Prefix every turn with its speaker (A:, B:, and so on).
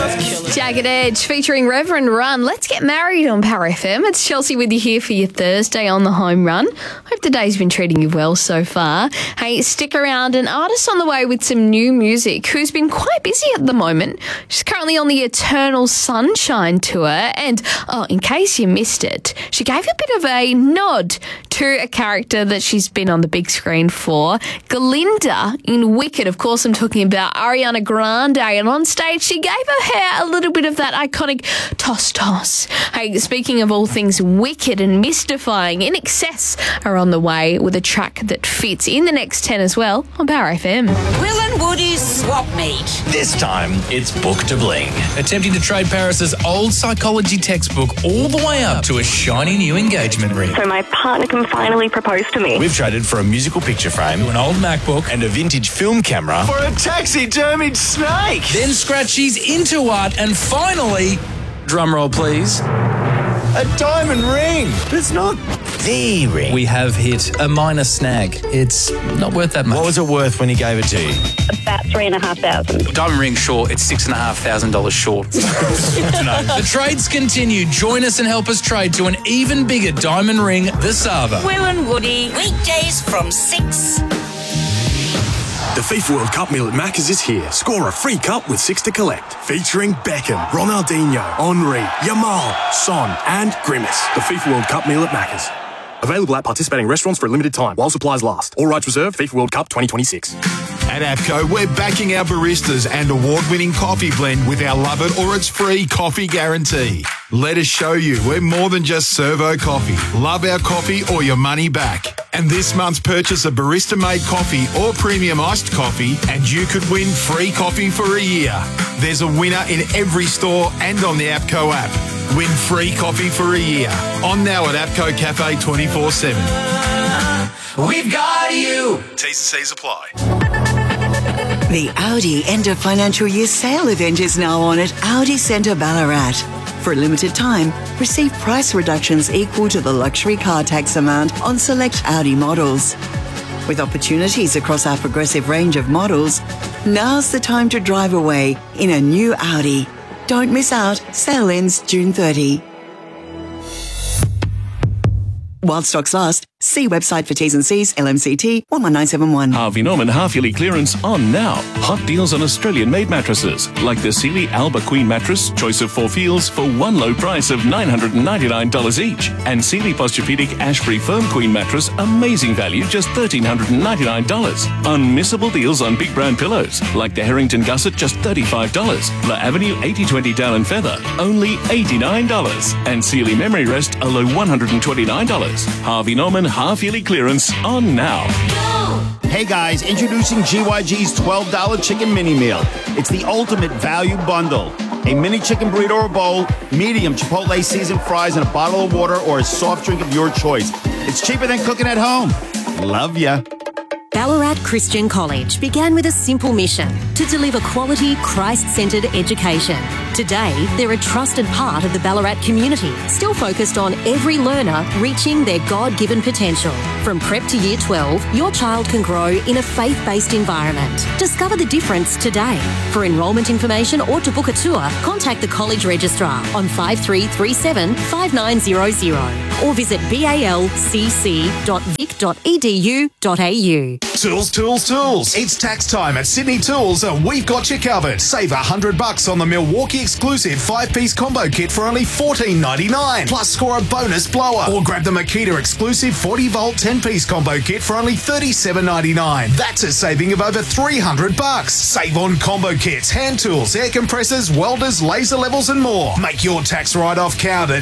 A: Jagged Edge featuring Reverend Run. Let's get married on Power FM. It's Chelsea with you here for your Thursday on the home run. Hope the day's been treating you well so far. Hey, stick around. An artist on the way with some new music who's been quite busy at the moment. She's currently on the Eternal Sunshine tour. And, in case you missed it, she gave a bit of a nod to a character that she's been on the big screen for, Glinda in Wicked. Of course, I'm talking about Ariana Grande. And on stage, she gave her hair a little bit of that iconic toss. Hey, speaking of all things wicked and mystifying, In Excess are on the way with a track that fits in the next 10 as well on Power FM.
B: Will and Woody's swap meet.
C: This time, it's Book to Bling.
D: Attempting to trade Paris's old psychology textbook all the way up to a shiny new engagement ring.
E: So my partner can finally propose to me.
C: We've traded for a musical picture frame,
D: An old MacBook,
C: and a vintage film camera for a taxidermied snake.
D: then Scratchy's into art, and finally, drumroll please,
C: A diamond ring. But it's not the ring.
D: we have hit a minor snag. It's not worth that much.
C: What was it worth when he gave it to you?
E: About $3,500.
D: Diamond ring short, it's $6,500 short. Good to know. The trades continue. Join us and help us trade to an even bigger diamond ring, the Sava.
B: Will and Woody, weekdays from 6.
F: The FIFA World Cup meal at Macca's is here. Score a free cup with 6 to collect. Featuring Beckham, Ronaldinho, Henry, Yamal, Son and Grimace. The FIFA World Cup meal at Macca's. Available at participating restaurants for a limited time while supplies last. All rights reserved. FIFA World Cup 2026.
G: At APCO, we're backing our baristas and award-winning coffee blend with our love it or it's free coffee guarantee. Let us show you we're more than just servo coffee. Love our coffee or your money back. And this month's purchase a barista-made coffee or premium iced coffee and you could win free coffee for a year. There's a winner in every store and on the APCO app. Win free coffee for a year. On now at APCO Cafe 24/7.
D: We've got you!
G: T's and C's apply.
H: The Audi end of financial year sale event is now on at Audi Centre Ballarat. For a limited time, receive price reductions equal to the luxury car tax amount on select Audi models. With opportunities across our progressive range of models, now's the time to drive away in a new Audi. Don't miss out. Sale ends June 30. While stocks last, see website for T's and C's, LMCT 11971.
I: Harvey Norman half-yearly clearance on now. Hot deals on Australian-made mattresses, like the Sealy Alba Queen mattress, choice of 4 feels for one low price of $999 each. And Sealy Posturepedic Ashbury Firm Queen mattress, amazing value, just $1,399. Unmissable deals on big brand pillows, like the Harrington Gusset, just $35. La Avenue 8020 Down & Feather, only $89. And Sealy Memory Rest, a low $129. Harvey Norman half-yearly clearance on now.
J: Hey guys, introducing GYG's $12 chicken mini meal. It's the ultimate value bundle. A mini chicken burrito or bowl, medium Chipotle seasoned fries, and a bottle of water or a soft drink of your choice. It's cheaper than cooking at home. Love ya.
K: Ballarat Christian College began with a simple mission to deliver quality, Christ-centred education. Today, they're a trusted part of the Ballarat community, still focused on every learner reaching their God-given potential. From prep to year 12, your child can grow in a faith-based environment. Discover the difference today. For enrolment information or to book a tour, contact the college registrar on 5337 5900 or visit balcc.vic.edu.au.
G: Tools. It's tax time at Sydney Tools and we've got you covered. Save $100 on the Milwaukee exclusive 5-piece combo kit for only $14.99. Plus score a bonus blower. Or grab the Makita exclusive 40-volt 10-piece combo kit for only $37.99. That's a saving of over $300. Save on combo kits, hand tools, air compressors, welders, laser levels and more. Make your tax write-off count at